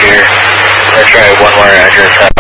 here. I'm going to try one more address.